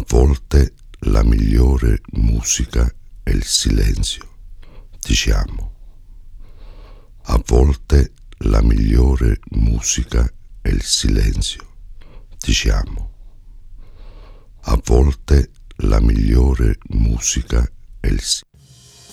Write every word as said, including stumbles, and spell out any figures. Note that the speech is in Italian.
volte la migliore musica è il silenzio. Diciamo. A volte la migliore musica è il silenzio. Diciamo. A volte la migliore musica è il silenzio.